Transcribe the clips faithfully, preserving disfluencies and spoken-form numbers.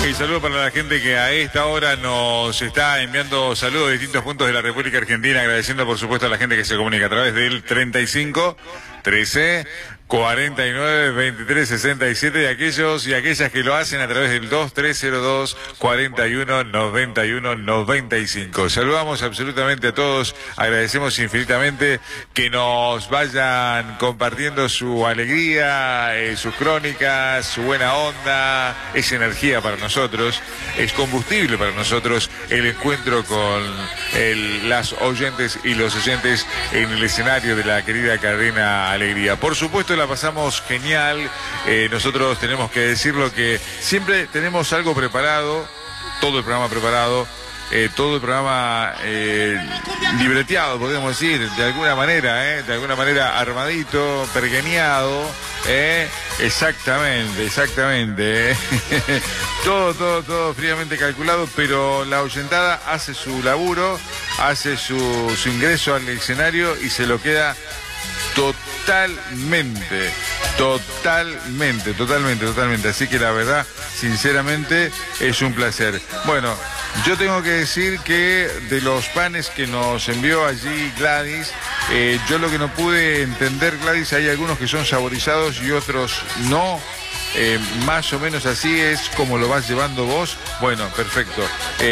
Y saludo para la gente que a esta hora nos está enviando saludos de distintos puntos de la República Argentina, agradeciendo por supuesto a la gente que se comunica a través del treinta y cinco, trece, cuarenta y nueve, veintitrés, sesenta y siete y aquellos y aquellas que lo hacen a través del dos tres cero dos, cuarenta y uno, noventa y uno, noventa y cinco. Saludamos absolutamente a todos, agradecemos infinitamente que nos vayan compartiendo su alegría, eh, sus crónicas, su buena onda, es energía para nosotros, es combustible para nosotros el encuentro con el, las oyentes y los oyentes en el escenario de la querida cadena Alegría. Por supuesto la pasamos genial, eh, nosotros tenemos que decirlo que siempre tenemos algo preparado, todo el programa preparado, eh, todo el programa eh, libreteado, podemos decir, de alguna manera, eh, de alguna manera armadito, pergeñado, eh, exactamente, exactamente, eh. todo, todo, todo fríamente calculado, pero la oyentada hace su laburo, hace su, su ingreso al escenario y se lo queda totalmente, totalmente, totalmente, totalmente. Así que la verdad, sinceramente, es un placer. Bueno, yo tengo que decir que de los panes que nos envió allí Gladys, eh, yo lo que no pude entender, Gladys, hay algunos que son saborizados y otros no. Eh, más o menos así es como lo vas llevando vos. Bueno, perfecto.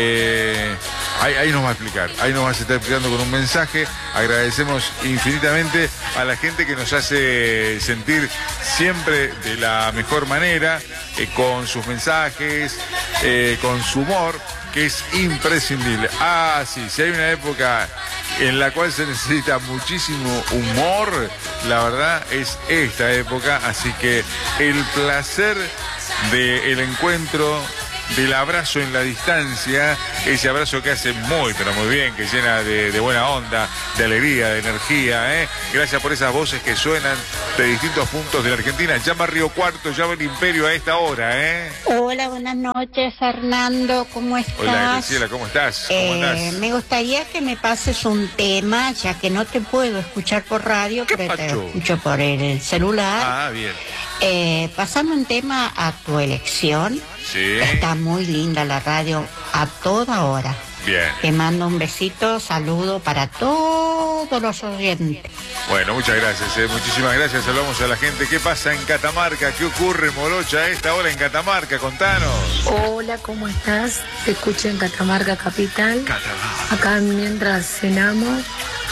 Eh, ahí, ahí nos va a explicar, ahí nos vas a estar explicando con un mensaje. Agradecemos infinitamente a la gente que nos hace sentir siempre de la mejor manera, eh, con sus mensajes, eh, con su humor, que es imprescindible. Ah, sí, si hay una época en la cual se necesita muchísimo humor, la verdad es esta época, así que el placer del encuentro, del abrazo en la distancia, ese abrazo que hace muy, pero muy bien, que llena de, de buena onda, de alegría, de energía, ¿eh? Gracias por esas voces que suenan de distintos puntos de la Argentina. Llama Río Cuarto, llama el Imperio a esta hora, ¿eh? Hola, buenas noches, Fernando, ¿cómo estás? Hola, Graciela, ¿cómo estás? ¿Cómo eh, andás? Me gustaría que me pases un tema, ya que no te puedo escuchar por radio, ¿Qué pero te pacho? lo escucho por el celular. Ah, bien. Eh, pasando un tema a tu elección. Sí. Está muy linda la radio a toda hora. Bien. Te mando un besito, saludo para todos los oyentes. Bueno, muchas gracias, eh. muchísimas gracias. Saludamos a la gente. ¿Qué pasa en Catamarca? ¿Qué ocurre, Morocha, a esta hora en Catamarca? Contanos. Hola, ¿cómo estás? Te escucho en Catamarca Capital. Catamarca. Acá mientras cenamos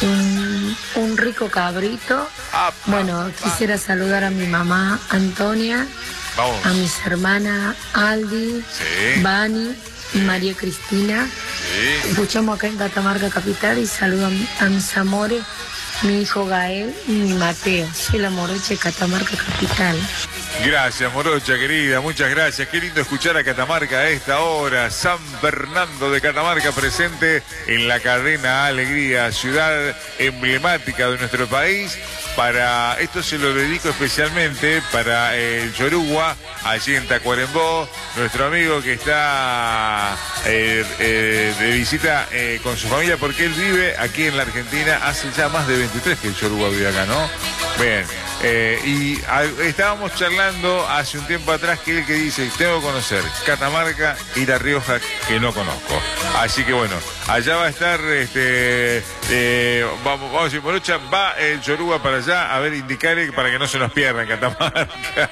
un, un rico cabrito. Ah, Bueno, ah, quisiera saludar a mi mamá Antonia, Vamos. a mis hermanas Aldi, Sí. Bani y María Cristina. Sí. Escuchamos acá en Catamarca Capital y saludo a, mi- a mis amores, mi hijo Gael y mi Mateo. Soy la Morocha de Catamarca Capital. Gracias, Morocha, querida, muchas gracias. Qué lindo escuchar a Catamarca a esta hora. San Fernando de Catamarca presente en la cadena Alegría, ciudad emblemática de nuestro país. Para esto se lo dedico especialmente para el Yoruba, allí en Tacuarembó, nuestro amigo que está eh, eh, de visita eh, con su familia, porque él vive aquí en la Argentina hace ya más de veintitrés que el Yoruba vive acá, ¿no? Bien. Eh, y a, estábamos charlando hace un tiempo atrás que él que dice, tengo que conocer Catamarca y La Rioja, que no conozco. Así que bueno, allá va a estar, este, eh, vamos, vamos a decir, Morocha, va el Yoruba para allá, a ver, indicarle para que no se nos pierda en Catamarca.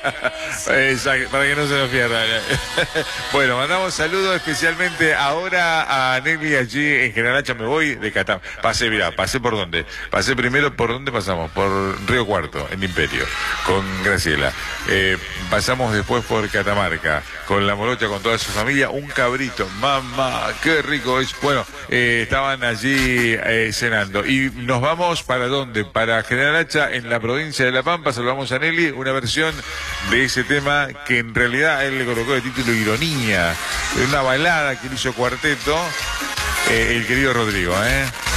Exacto, para que no se nos pierda. Bueno, mandamos saludos especialmente ahora a Nelly allí en General Hacha. Me voy de Catamarca. Pasé, mirá, pasé por dónde. Pasé primero, ¿por dónde pasamos? Por Río Cuarto, en Imperio, con Graciela. Eh, pasamos después por Catamarca, con la Morocha, con toda su familia. Un cabrito, mamá, qué rico es. Bueno, eh, estaban allí eh, cenando. Y nos vamos para dónde? Para General Hacha, en la provincia de La Pampa. Saludamos a Nelly, una versión de ese tema que en realidad él le colocó de título Ironía, una balada que él hizo cuarteto, eh, el querido Rodrigo, ¿eh?